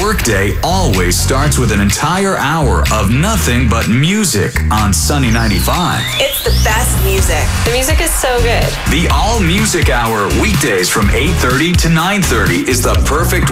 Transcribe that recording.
workday always starts with an entire hour of nothing but music on Sunny 95. It's the best music. The music is so good. The All Music Hour, weekdays from 8:30 to 9:30 is the perfect